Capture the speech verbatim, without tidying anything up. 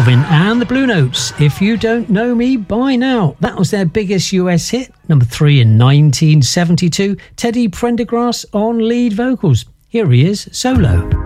Melvin and the Blue Notes, If You Don't Know Me By Now. That was their biggest U S hit, number three in nineteen seventy-two. Teddy Prendergrass on lead vocals. Here he is, solo.